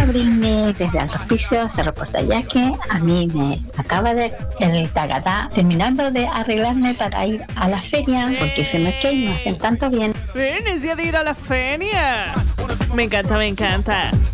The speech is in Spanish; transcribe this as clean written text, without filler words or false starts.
Britney, desde Alto Hospicio se reporta ya que a mí me acaba de el tagatá terminando de arreglarme para ir a la feria, porque se me que no hacen tanto bien. Necesidad de ir a la feria. Me encanta, me encanta.